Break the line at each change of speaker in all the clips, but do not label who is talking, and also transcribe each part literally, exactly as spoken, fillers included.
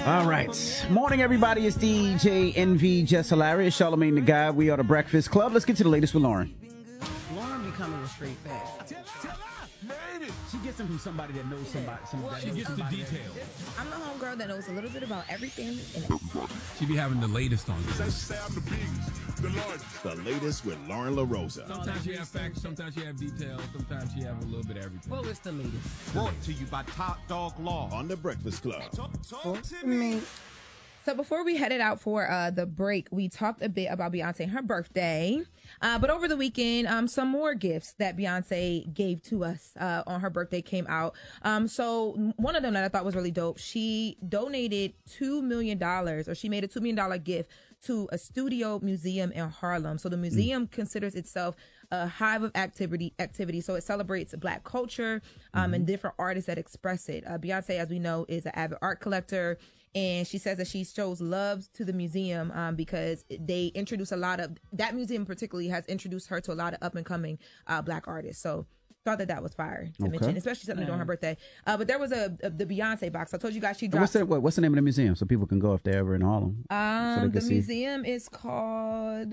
All right. Morning, everybody. It's D J N V, Just Hilarious, Charlamagne the Guy. We are the Breakfast Club. Let's get to the latest with Lauren.
Lauren becoming a straight fact.
She gets them from somebody that knows somebody. somebody
She gets the details.
I'm the homegirl that knows a little bit about everything. And
She be having the latest on this.
The latest with Lauren LaRosa.
Sometimes she have facts, sometimes she have details, sometimes she have a little bit of everything.
Well, it's the latest.
Brought to you by Top Dog Law on The Breakfast Club.
Me.
So before we headed out for uh, the break, we talked a bit about Beyonce and her birthday. Uh, but over the weekend, um, some more gifts that Beyonce gave to us uh, on her birthday came out. Um, so one of them that I thought was really dope, she donated two million dollars, or she made a two million dollars gift to a studio museum in Harlem. So the museum mm. considers itself a hive of activity, activity. So it celebrates Black culture um, mm-hmm. and different artists that express it. Uh, Beyonce, as we know, is an avid art collector. And she says that she shows love to the museum um, because they introduce a lot of, that museum particularly has introduced her to a lot of up and coming uh, Black artists. So thought that that was fire to okay. mention, especially something yeah. during her birthday. Uh, but there was a, a the Beyonce box. I told you guys she dropped.
What's the, what, what's the name of the museum so people can go if they're ever in Harlem?
Um, so the see. museum is called...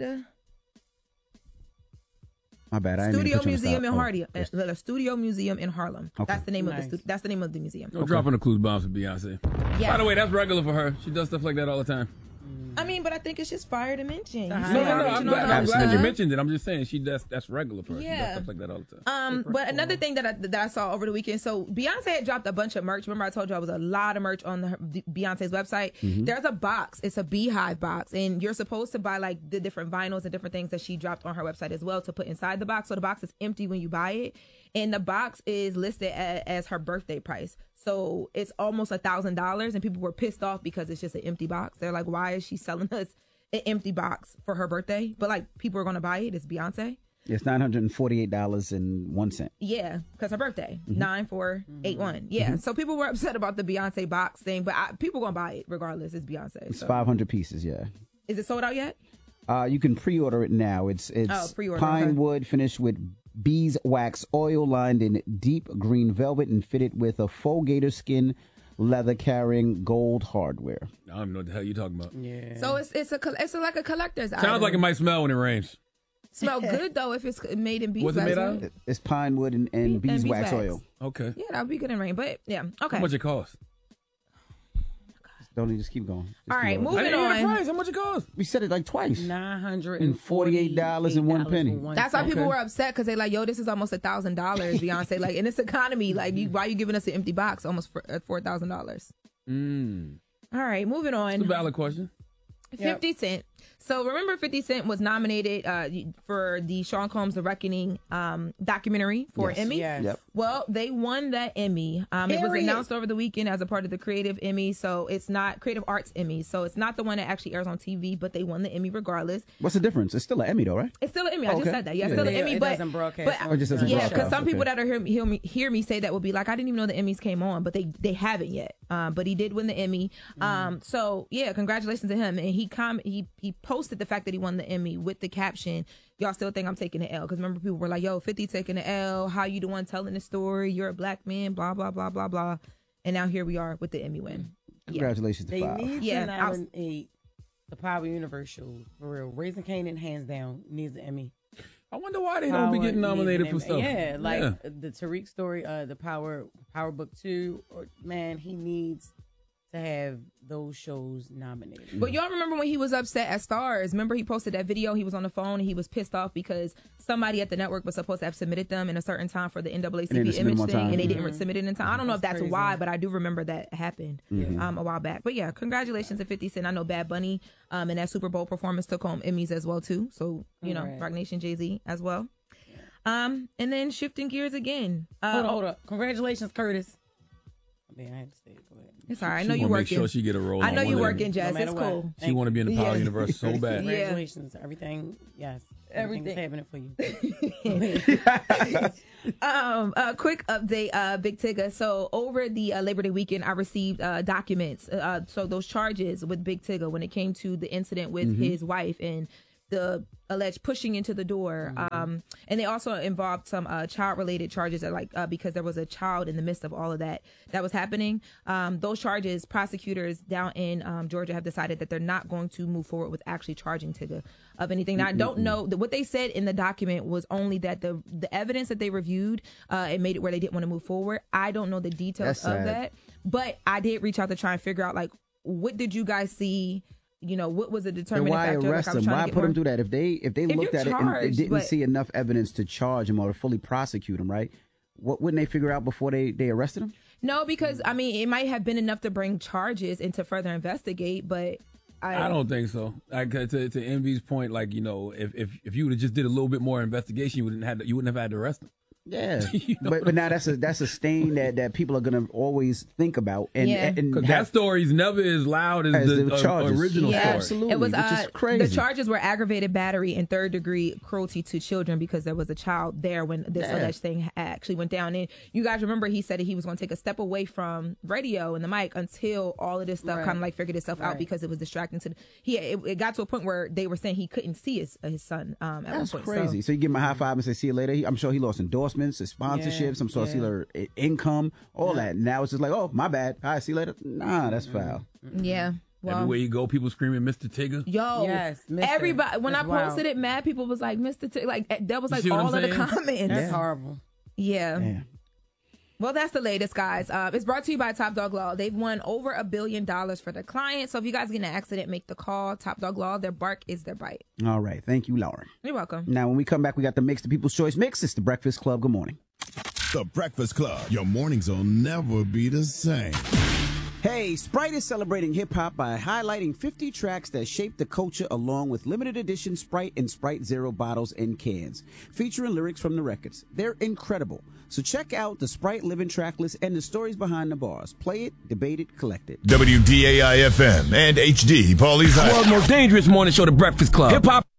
My bad. I
Studio Museum in Harlem. Oh. Uh, the Studio Museum in Harlem. Okay. That's the name nice. of the stu- That's the name of the museum.
Don't okay. drop in the clues bombs for Beyonce. Yes. By the way, that's regular for her. She does stuff like that all the time.
I mean, but I think it's just fire to mention.
No, no, no. I'm, glad, I'm glad you mentioned it. I'm just saying she does. That's regular for her.
Yeah.
She does stuff like that all the time.
Um, but another thing that I, that I saw over the weekend. So Beyonce had dropped a bunch of merch. Remember, I told you I was a lot of merch on the Beyonce's website. Mm-hmm. There's a box. It's a Beehive box, and you're supposed to buy like the different vinyls and different things that she dropped on her website as well to put inside the box. So the box is empty when you buy it, and the box is listed as, as her birthday price. So it's almost a thousand dollars, and people were pissed off because it's just an empty box. They're like, "Why is she selling us an empty box for her birthday?" But like, people are going to buy it. It's Beyonce.
It's nine hundred forty-eight dollars and one cent.
Yeah, because her birthday, mm-hmm. nine four eight one. Yeah, mm-hmm. So people were upset about the Beyonce box thing, but I, people going to buy it regardless. It's Beyonce.
It's
so.
five hundred pieces, yeah.
Is it sold out yet?
Uh, you can pre-order it now. It's it's
oh, pre-order,
pine
okay.
wood finished with beeswax oil, lined in deep green velvet and fitted with a faux gator skin leather carrying gold hardware.
I don't know what the hell you're talking about.
Yeah. So it's it's a it's a, like a collector's
Sounds
item.
Sounds like it might smell when it rains.
Smell good though if it's made in beeswax.
What's it made out of?
It's pine wood and, and, Be- beeswax, and beeswax oil.
Okay.
Yeah, that would be good in rain. But yeah, okay.
How much it costs?
Don't just keep going. Just
All right, moving
I didn't
on.
hear the price. How much it cost?
We said it like twice.
Nine hundred
and forty-eight dollars and one penny.
That's why people okay. were upset because they're like, "Yo, this is almost a thousand dollars." Beyonce, like in this economy, like, you, why are you giving us an empty box almost for at four thousand dollars?
Mm.
All right, moving on.
It's a valid question.
Fifty yep. Cent. So remember, Fifty Cent was nominated uh, for the Sean Combs The Reckoning um, documentary for
yes.
Emmy.
Yes.
Yep.
Well, they won that Emmy. Um, it was announced over the weekend as a part of the Creative Emmy. So it's not Creative Arts Emmy. So it's not the one that actually airs on T V, but they won the Emmy regardless.
What's the difference? It's still an Emmy, though, right?
It's still an Emmy.
Oh,
I just
okay.
said that. Yeah, it's
yeah.
still an
yeah,
Emmy,
it
but,
doesn't broadcast.
but
oh, just doesn't
yeah,
broadcast.
because some
okay.
people that are hear me, hear me hear me say that will be like, I didn't even know the Emmys came on, but they they haven't yet. Um, but he did win the Emmy. Mm. Um, so yeah, congratulations to him. And he com he he posted the fact that he won the Emmy with the caption, "Y'all still think I'm taking the L?" Because remember, people were like, "Yo, fifty taking the L. How you the one telling the story? You're a black man. Blah blah blah blah blah." And now here we are with the Emmy win.
Congratulations
yeah.
to Five.
They need
yeah,
to nominate the Power Universe show for real. Raising Kanan, hands down, needs an Emmy.
I wonder why they
Power
don't be getting nominated for stuff.
Yeah, like
yeah.
the Tariq story, uh, the Power Power Book Two. Or, man, he needs to have those shows nominated.
But y'all remember when he was upset at Stars? Remember he posted that video? He was on the phone and he was pissed off because somebody at the network was supposed to have submitted them in a certain time for the N double A C P image thing, time. and they didn't mm-hmm. submit it in time. I don't know that's if that's crazy. why, but I do remember that happened mm-hmm. um, a while back. But yeah, congratulations to fifty Cent. I know Bad Bunny um, and that Super Bowl performance took home Emmys as well too. So you know, right. Roc Nation, Jay-Z as well. Um, and then shifting gears again. Uh,
hold on, hold on. Congratulations, Curtis. I mean, I had to say it. Go ahead.
It's all right. I
she
know you working.
Make sure she get a role.
I know you working,
Emmy.
Jess.
No
it's cool.
What.
She want to be in the Power yeah. Universe so bad.
Congratulations. Everything, yes.
Everything's
happening for you.
um, a quick update, uh, Big Tigger. So over the uh, Labor Day weekend, I received uh, documents. Uh, so those charges with Big Tigger when it came to the incident with mm-hmm. his wife and the alleged pushing into the door. Mm-hmm. Um, and they also involved some uh, child-related charges, that, like uh, because there was a child in the midst of all of that that was happening. Um, those charges, prosecutors down in um, Georgia have decided that they're not going to move forward with actually charging Tigger of anything. Now, I don't know. What they said in the document was only that the the evidence that they reviewed, uh, it made it where they didn't want to move forward. I don't know the details
That's
of
sad.
that. But I did reach out to try and figure out, like, what did you guys see? You know, what was the determining
why
factor?
arrest
like,
them? Why put
more...
them through that? If they if they
if
looked at
charged,
it and they didn't
but...
see enough evidence to charge him or to fully prosecute him, right? What wouldn't they figure out before they, they arrested him?
No, because, I mean, it might have been enough to bring charges and to further investigate, but I,
I don't think so. Like, to, to Envy's point, like, you know, if if, if you would have just did a little bit more investigation, you wouldn't have to, you wouldn't have had to arrest him.
Yeah,
you know
but but now that's a that's a stain that, that people are gonna always think about, and,
Yeah.
and, and
Because
have,
that story's never as loud as,
as
the,
the
uh,
charges.
original
Yeah,
story.
Absolutely,
It was
which
uh,
is crazy.
The charges were aggravated battery and third degree cruelty to children because there was a child there when this
Yeah.
alleged thing actually went down. And you guys remember he said that he was going to take a step away from radio and the mic until all of this stuff
Right.
kind of like figured itself out
Right.
because it was distracting to the, he. It, it got to a point where they were saying he couldn't see his his son. Um, at
That's
one point.
crazy.
So,
So you give him a high five and say, "See you later." He, I'm sure he lost endorsements, his sponsorships. I'm sure
yeah.
he lost income, all that. Now it's just like, "Oh, my bad. All right, see you later." Nah, that's foul.
yeah. Well,
Everywhere you go, people screaming, Mister Tigger.
Yo,
Yes, Mister
everybody. When
That's
I
wild.
posted it, mad people was like, Mister T, like eh, that was
You
like
see what
all
I'm
of the
saying?
comments.
That's
Yeah.
horrible.
Yeah.
Yeah.
Well, that's the latest, guys. Uh, it's brought to you by Top Dog Law. They've won over a billion dollars for their clients. So if you guys get in an accident, make the call. Top Dog Law. Their bark is their bite.
All right. Thank you, Lauren.
You're welcome.
Now, when we come back, we got the mix, the People's Choice Mix. It's the Breakfast Club. Good morning.
The Breakfast Club. Your mornings will never be the same.
Hey, Sprite is celebrating hip-hop by highlighting fifty tracks that shaped the culture along with limited edition Sprite and Sprite Zero bottles and cans, featuring lyrics from the records. They're incredible. So check out the Sprite Living track list and the stories behind the bars. Play it, debate it, collect it.
W D A I F M and H D Paulie's
World's most dangerous morning show, The Breakfast Club. Hip hop.